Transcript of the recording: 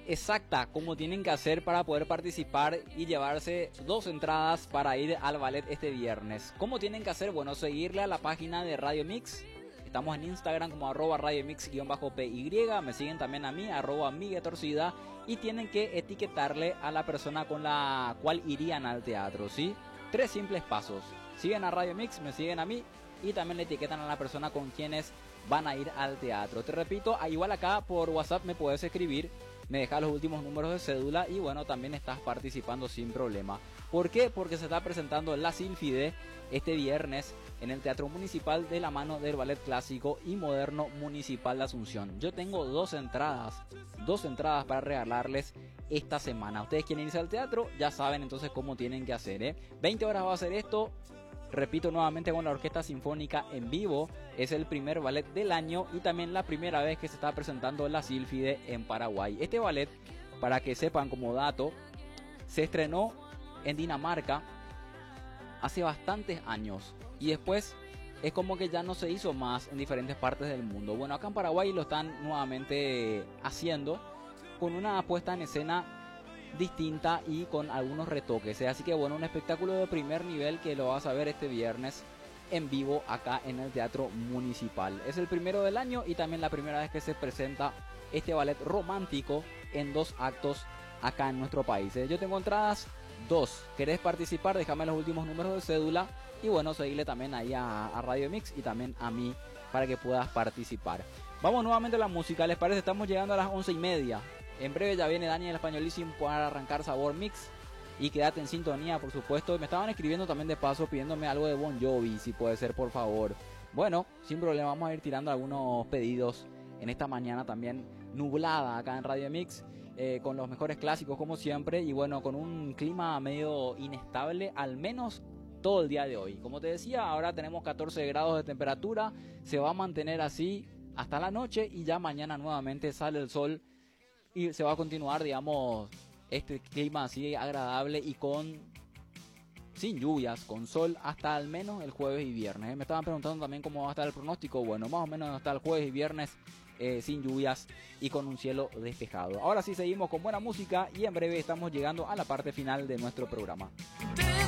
exacta cómo tienen que hacer para poder participar y llevarse 2 entradas para ir al ballet este viernes. ¿Cómo tienen que hacer? Bueno, seguirle a la página de Radio Mix. Estamos en Instagram como @radiomix_py. Me siguen también a mí, @miguetorcida. Y tienen que etiquetarle a la persona con la cual irían al teatro, ¿sí? 3 simples pasos. Siguen a Radio Mix, me siguen a mí y también le etiquetan a la persona con quienes van a ir al teatro. Te repito, igual acá por WhatsApp me puedes escribir, me dejas los últimos números de cédula y bueno, también estás participando sin problema. ¿Por qué? Porque se está presentando la Sílfide este viernes en el Teatro Municipal de la mano del Ballet Clásico y Moderno Municipal de Asunción. Yo tengo 2 entradas para regalarles esta semana. Ustedes quieren irse al teatro, ya saben entonces cómo tienen que hacer, 20 horas va a ser esto. Repito nuevamente, con la Orquesta Sinfónica en vivo. Es el primer ballet del año y también la primera vez que se está presentando la Sílfide en Paraguay. Este ballet, para que sepan como dato, se estrenó en Dinamarca hace bastantes años y después es como que ya no se hizo más en diferentes partes del mundo. Bueno, acá en Paraguay lo están nuevamente haciendo con una puesta en escena distinta y con algunos retoques, así que bueno, un espectáculo de primer nivel que lo vas a ver este viernes en vivo acá en el Teatro Municipal. Es el primero del año y también la primera vez que se presenta este ballet romántico en 2 actos acá en nuestro país. Yo tengo entradas 2. ¿Querés participar? Déjame los últimos números de cédula y bueno, seguirle también ahí a Radio Mix y también a mí para que puedas participar. Vamos nuevamente a la música, ¿les parece? Estamos llegando a las 11:30. En breve ya viene Daniel Españolísimo para arrancar Sabor Mix. Y quédate en sintonía, por supuesto. Me estaban escribiendo también de paso pidiéndome algo de Bon Jovi, si puede ser, por favor. Bueno, sin problema, vamos a ir tirando algunos pedidos en esta mañana también nublada acá en Radio Mix. Con los mejores clásicos como siempre. Y bueno, con un clima medio inestable, al menos todo el día de hoy. Como te decía, ahora tenemos 14 grados de temperatura. Se va a mantener así hasta la noche y ya mañana nuevamente sale el sol. Y se va a continuar, digamos, este clima así agradable y sin lluvias, con sol hasta al menos el jueves y viernes. Me estaban preguntando también cómo va a estar el pronóstico. Bueno, más o menos hasta el jueves y viernes sin lluvias y con un cielo despejado. Ahora sí seguimos con buena música y en breve estamos llegando a la parte final de nuestro programa.